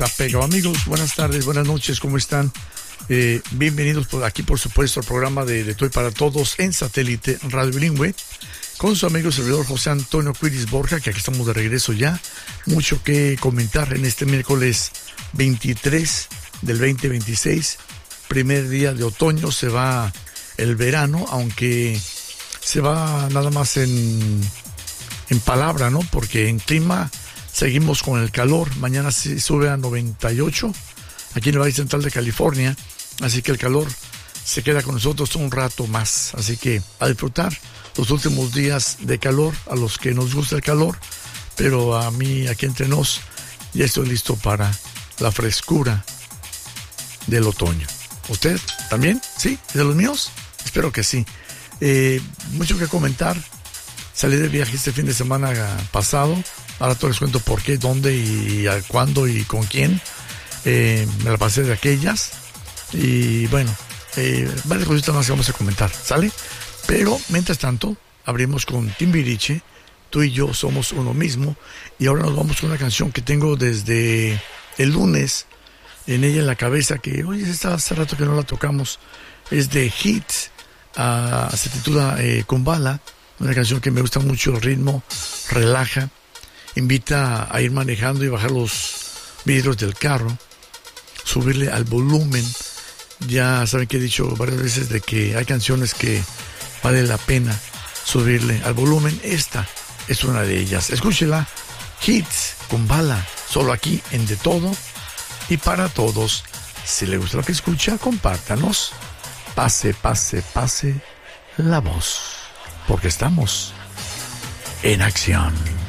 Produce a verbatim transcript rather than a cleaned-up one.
Apego. Amigos, buenas tardes, buenas noches, ¿cómo están? Eh, bienvenidos por aquí, por supuesto, al programa de, de Toy para Todos en satélite Radio Bilingüe, con su amigo servidor José Antonio Quiris Borja, que aquí estamos de regreso ya. Mucho que comentar en este miércoles veintitrés del veinte veintiséis, primer día de otoño. Se va el verano, aunque se va nada más en, en palabra, ¿no? Porque en clima seguimos con el calor. Mañana se sube a noventa y ocho aquí en el Valle Central de California, así que el calor se queda con nosotros un rato más. Así que a disfrutar los últimos días de calor, a los que nos gusta el calor, pero a mí, aquí entre nos, ya estoy listo para la frescura del otoño. ¿Usted también? ¿Sí? ¿De los míos? Espero que sí. Eh, mucho que comentar. Salí de viaje este fin de semana pasado. Ahora te les cuento por qué, dónde y a cuándo y con quién. Eh, me la pasé de aquellas. Y bueno, eh, varias cositas más que vamos a comentar, ¿sale? Pero mientras tanto, abrimos con Timbiriche. Tú y yo somos uno mismo. Y ahora nos vamos con una canción que tengo desde el lunes en ella en la cabeza, que oye, está hace rato que no la tocamos. Es de Hits. Uh, se titula eh, Kumbala. Una canción que me gusta mucho, el ritmo relaja, invita a ir manejando y bajar los vidrios del carro, subirle al volumen. Ya saben que he dicho varias veces de que hay canciones que vale la pena subirle al volumen. Esta es una de ellas. Escúchela. Hits Kumbala, solo aquí en De Todo y para Todos. Si le gusta lo que escucha, compártanos. Pase, pase, pase la voz, porque estamos en acción.